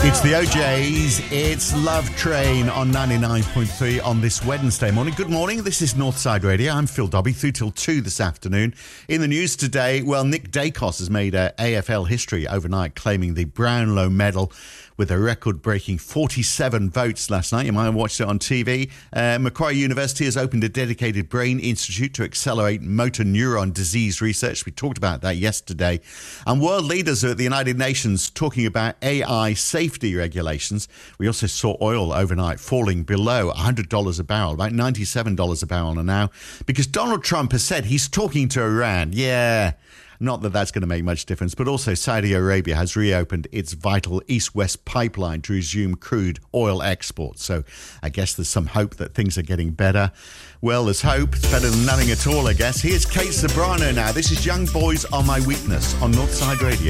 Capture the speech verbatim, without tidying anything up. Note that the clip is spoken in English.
It's the O Js, it's Love Train on ninety-nine point three on this Wednesday morning. Good morning, this is Northside Radio. I'm Phil Dobby, through till two this afternoon. In the news today, well, Nick Dacos has made a A F L history overnight, claiming the Brownlow Medal with a record-breaking forty-seven votes last night. You might have watched it on T V. Uh, Macquarie University has opened a dedicated brain institute to accelerate motor neuron disease research. We talked about that yesterday. And world leaders are at the United Nations talking about A I safety regulations. We also saw oil overnight falling below one hundred dollars a barrel, about ninety-seven dollars a barrel now, because Donald Trump has said he's talking to Iran. Yeah. Not that that's going to make much difference, but also Saudi Arabia has reopened its vital east-west pipeline to resume crude oil exports. So I guess there's some hope that things are getting better. Well, there's hope. It's better than nothing at all, I guess. Here's Kate Ceberano now. This is Young Boys Are My Weakness on Northside Radio.